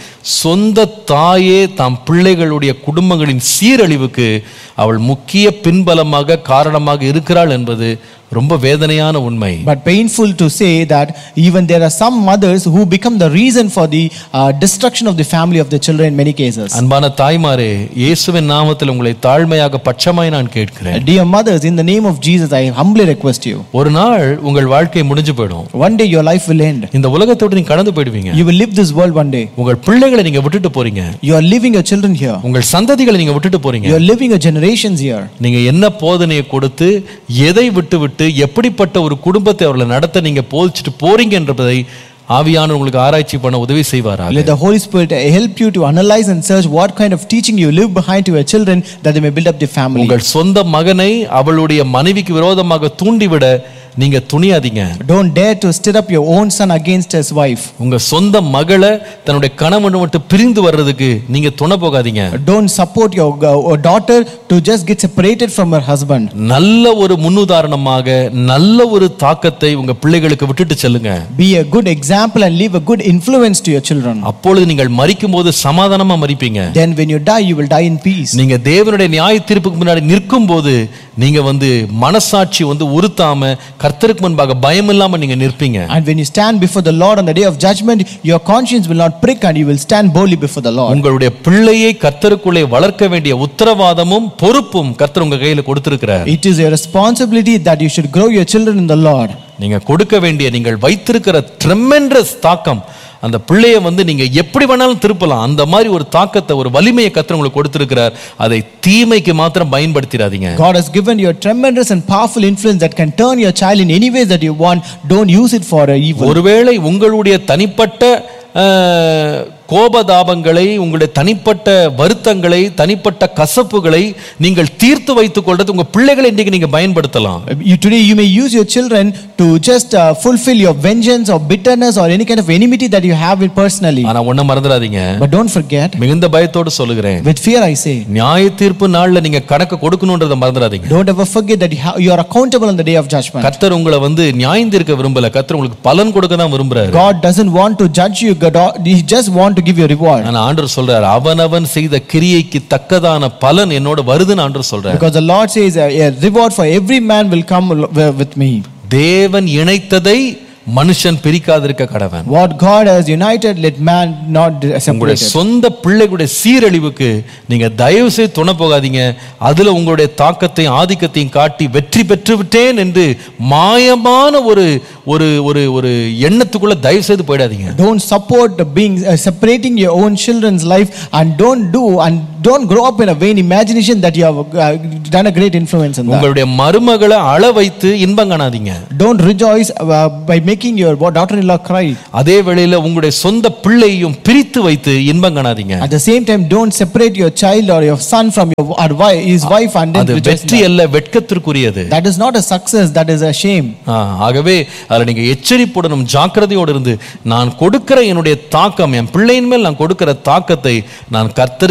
சொந்த தாயே தாம் பிள்ளைகளுடைய குடும்பங்களின் சீரழிவுக்கு அவள் முக்கிய பின்பலமாக காரணமாக இருக்கிறாள் என்பது ரொம்ப வேதனையான உண்மை. But painful to say that even there are some mothers who become the reason for the destruction of the family of the children in many cases. அன்பான தாய்மாரே, இயேசுவின் நாமத்தில் உங்களை தாழ்மையாக பட்சமாய் நான் கேட்கிறேன். Dear mothers, in the name of Jesus I humbly request you. ஒரு நாள் உங்கள் வாழ்க்கை முடிஞ்சு போய்டும். One day your life will end. இந்த உலகத்தோட நீங்க கடந்து போய்டுவீங்க. You will leave this world one day. உங்கள் பிள்ளைகளை நீங்க விட்டுட்டு போறீங்க. You are leaving your children here. உங்கள் சந்ததிகளை நீங்க விட்டுட்டு போறீங்க. You are leaving your generations here. நீங்க என்ன போதனையை கொடுத்து எதை விட்டு எப்படிப்பட்ட ஒரு குடும்பத்தை அவர்களை நடத்த நீங்க போதிச்சிட்டு போறீங்க என்பதை ஆவியானவர் உங்களுக்கு ஆராய்ச்சி பண்ண உதவி செய்வாராக. Let the Holy Spirit help you to analyze and search what kind of teaching you leave behind to your children that they may build up their family. உங்கள் சொந்த மகனை அவளுடைய மனைவிக்கு விரோதமாக தூண்டிவிட நீங்க துணியாதீங்க. Don't dare to stir up your own son against his wife. உங்க சொந்த மகளை தன்னுடைய கணவனை விட்டு பிரிந்து வர்றதுக்கு நீங்க துணை போகாதீங்க. Don't support your daughter to just get separated from her husband. நல்ல ஒரு முன்னுதாரணமாக நல்ல ஒரு தாக்கத்தை உங்க பிள்ளைகளுக்கு விட்டுட்டு செல்லுங்க. Be a good example and leave a good influence to your children. அப்பொழுது நீங்கள் மரிக்கும்போது சமாதானமா மரிப்பீங்க. Then when you die you will die in peace. நீங்க தேவனுடைய நியாய தீர்ப்புக்கு முன்னாடி நிற்கும்போது நீங்க மனசாட்சி உறுத்தாம கர்த்தருக்கு முன்பாக பயம் இல்லாம நீங்க நிற்பீங்க. And when you stand before the Lord on the day of judgment, your conscience will not prick and you will stand boldly before the Lord. உங்களுடைய பிள்ளையை கர்த்தருக்குள்ளே வளர்க்க வேண்டிய உத்தரவாதமும் பொறுப்பும் கர்த்தர் உங்க கையில கொடுத்திருக்கிறார். It is your responsibility that you should grow your children in the Lord. நீங்க கொடுக்க வேண்டிய, நீங்கள் வைத்திருக்கிற ட்ரெமெண்டஸ் தாக்கம், அந்த பிள்ளையை நீங்க எப்படி வேணாலும் திருப்பலாம். அந்த மாதிரி ஒரு தாக்கத்தை, ஒரு வலிமையை கர்த்தர் உங்களுக்கு கொடுத்திருக்கிறார். அதை தீமைக்கு மாத்திரம் பயன்படுத்திடாதீங்க. God has given you a tremendous and powerful influence that can turn your child in any way that you want. Don't use it for evil. ஒருவேளை உங்களுடைய தனிப்பட்ட கோபதாபங்களை, உங்களுடைய தனிப்பட்ட வருத்தங்களை, தனிப்பட்ட கசப்புகளை நீங்கள் தீர்த்து வைத்துக் கொள்றது உங்க பிள்ளைகளை இன்றைக்கு நீங்க பயன்படுத்தலாம். Today you may use your children to just fulfill your vengeance or bitterness or any kind of enmity that you have it personally. ஆனா ஒண்ணு மறந்துடாதீங்க. But don't forget, மிகுந்த பயத்தோடு சொல்லுகிறேன், with fear I say, நியாய தீர்ப்பு நாள்ல நீங்க கணக்கு கொடுக்கணும்ன்றத மறந்துடாதீங்க. Don't ever forget that you are accountable on the day of judgment. கர்த்தர் உங்களை நியாயம் தீர்க்க விரும்பல. கர்த்தர் உங்களுக்கு பலன் கொடுக்க தான் விரும்புறாரு. God doesn't want to judge you. He just want to give you a reward. ஆனா ஆண்டவர் சொல்றார், அவனவன் செய்த கிரியைக்கு தக்கதான பலன் என்னோட வருதுன்னு ஆண்டவர் சொல்றார். Because the Lord says a reward for every man will come with me. தேவன் இணைத்ததை மனுஷன் பிரிக்காதிருக்க கடவன். What God has united, let man not separate. சொந்த பிள்ளைகளுடைய சீரழிவுக்கு நீங்க தயவு செய்து துணை போகாதீங்க. அதுல உங்களுடைய தாக்கத்தை ஆதிக்கத்தையும் காட்டி வெற்றி பெற்று விட்டேன் என்று மாயமான ஒரு ஒரு ஒரு ஒரு எண்ணத்துக்குள்ள தயவு செய்து போயிடாதீங்க. Don't support being separating your own children's life and don't grow up in a vain imagination that you have done a great influence in that. உங்களுடைய மருமகளை அழ வைத்து இன்பம் காணாதீங்க. Don't rejoice by making your daughter-in-law cry. அதே வேளையில உங்களுடைய சொந்த பிள்ளையையும் பிரித்து வைத்து இன்பம் காணாதீங்க. At the same time, don't separate your child or your son from his wife and then அது வெற்றி அல்ல, வெட்கத்திற்குரியது. That is not a success, that is a shame. ஆகவே அதுல நீங்க எச்சரிப்புடனும் ஜாக்கிரதையோடு இருந்து, நான் கொடுக்கிற என்னுடைய தாக்கம், என் பிள்ளையின் மேல் நான் கொடுக்கிற தாக்கத்தை நான் கர்த்தர்